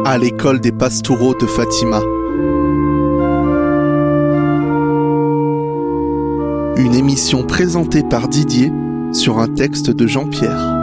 à l'école des Pastoureaux de Fatima. Une émission présentée par Didier sur un texte de Jean-Pierre.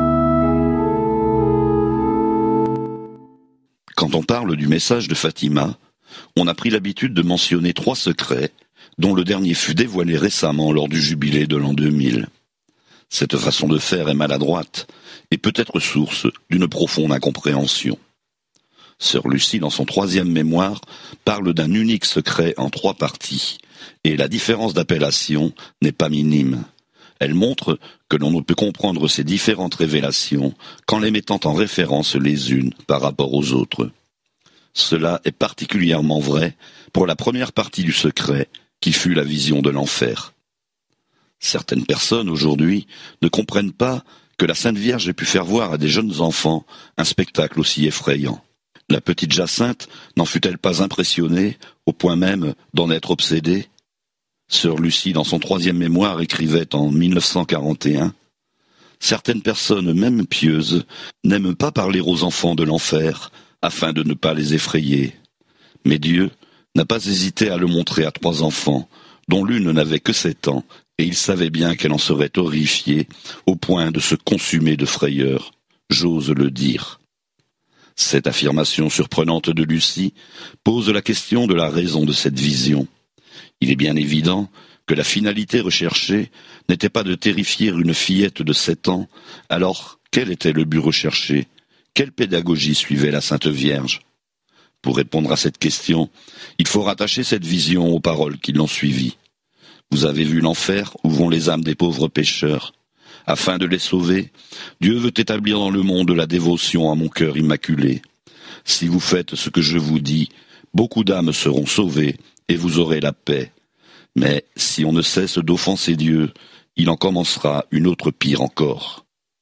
Quand on parle du message de Fatima, on a pris l'habitude de mentionner 3 secrets, dont le dernier fut dévoilé récemment lors du jubilé de l'an 2000. Cette façon de faire est maladroite et peut être source d'une profonde incompréhension. Sœur Lucie, dans son 3e mémoire, parle d'un unique secret en 3 parties, et la différence d'appellation n'est pas minime. Elle montre que l'on ne peut comprendre ces différentes révélations qu'en les mettant en référence les unes par rapport aux autres. Cela est particulièrement vrai pour la première partie du secret, qui fut la vision de l'enfer. Certaines personnes, aujourd'hui, ne comprennent pas que la Sainte Vierge ait pu faire voir à des jeunes enfants un spectacle aussi effrayant. La petite Jacinthe n'en fut-elle pas impressionnée, au point même d'en être obsédée ? Sœur Lucie, dans son 3e mémoire, écrivait en 1941 « Certaines personnes, même pieuses, n'aiment pas parler aux enfants de l'enfer, afin de ne pas les effrayer. Mais Dieu n'a pas hésité à le montrer à 3 enfants, dont l'une n'avait que 7 ans, et il savait bien qu'elle en serait horrifiée, au point de se consumer de frayeur. J'ose le dire. » Cette affirmation surprenante de Lucie pose la question de la raison de cette vision. Il est bien évident que la finalité recherchée n'était pas de terrifier une fillette de 7 ans, alors quel était le but recherché ? Quelle pédagogie suivait la Sainte Vierge ? Pour répondre à cette question, il faut rattacher cette vision aux paroles qui l'ont suivie. Vous avez vu l'enfer où vont les âmes des pauvres pécheurs. Afin de les sauver, Dieu veut établir dans le monde la dévotion à mon cœur immaculé. Si vous faites ce que je vous dis, beaucoup d'âmes seront sauvées et vous aurez la paix. Mais si on ne cesse d'offenser Dieu, il en commencera une autre pire encore.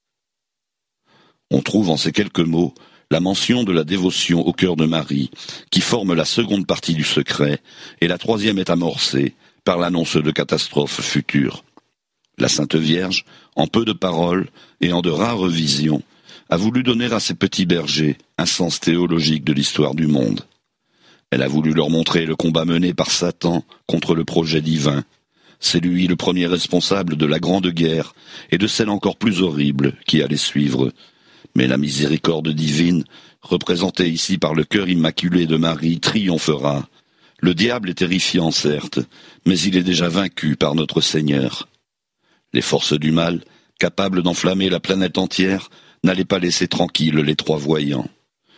On trouve en ces quelques mots la mention de la dévotion au cœur de Marie, qui forme la seconde partie du secret, et la 3e est amorcée par l'annonce de catastrophes futures. La Sainte Vierge, en peu de paroles et en de rares visions, a voulu donner à ses petits bergers un sens théologique de l'histoire du monde. Elle a voulu leur montrer le combat mené par Satan contre le projet divin. C'est lui le premier responsable de la grande guerre et de celle encore plus horrible qui allait suivre. Mais la miséricorde divine, représentée ici par le cœur immaculé de Marie, triomphera. Le diable est terrifiant, certes, mais il est déjà vaincu par notre Seigneur. Les forces du mal, capables d'enflammer la planète entière, n'allaient pas laisser tranquilles les 3 voyants.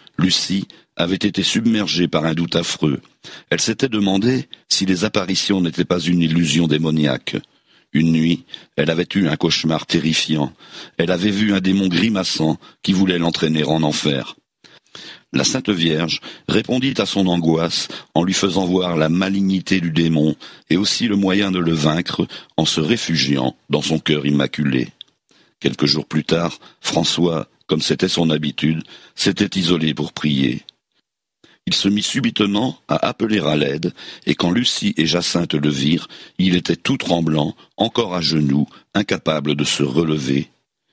Lucie avait été submergée par un doute affreux. Elle s'était demandé si les apparitions n'étaient pas une illusion démoniaque. Une nuit, elle avait eu un cauchemar terrifiant. Elle avait vu un démon grimaçant qui voulait l'entraîner en enfer. La Sainte Vierge répondit à son angoisse en lui faisant voir la malignité du démon et aussi le moyen de le vaincre en se réfugiant dans son cœur immaculé. Quelques jours plus tard, François, comme c'était son habitude, s'était isolé pour prier. Il se mit subitement à appeler à l'aide, et quand Lucie et Jacinthe le virent, il était tout tremblant, encore à genoux, incapable de se relever.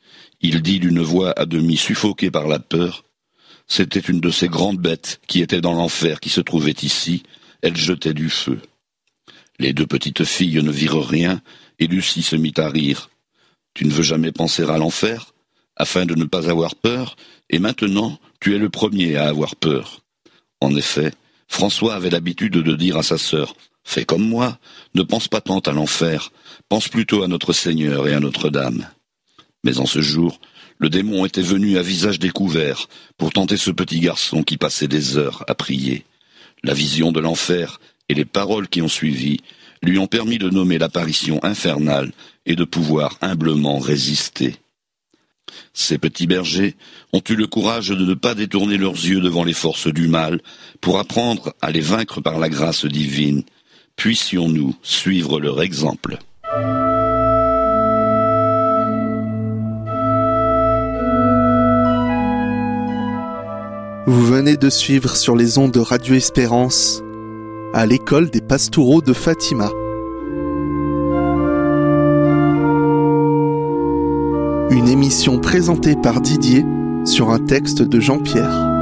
Il dit d'une voix à demi suffoquée par la peur: « C'était une de ces grandes bêtes qui étaient dans l'enfer qui se trouvait ici, elle jetait du feu. » Les 2 petites filles ne virent rien, et Lucie se mit à rire. « Tu ne veux jamais penser à l'enfer, afin de ne pas avoir peur, et maintenant tu es le premier à avoir peur. » En effet, François avait l'habitude de dire à sa sœur « Fais comme moi, ne pense pas tant à l'enfer, pense plutôt à notre Seigneur et à Notre-Dame. » Mais en ce jour, le démon était venu à visage découvert pour tenter ce petit garçon qui passait des heures à prier. La vision de l'enfer et les paroles qui ont suivi lui ont permis de nommer l'apparition infernale et de pouvoir humblement résister. Ces petits bergers ont eu le courage de ne pas détourner leurs yeux devant les forces du mal pour apprendre à les vaincre par la grâce divine. Puissions-nous suivre leur exemple. Vous venez de suivre sur les ondes de Radio Espérance à l'école des Pastoureaux de Fatima. Une émission présentée par Didier sur un texte de Jean-Pierre.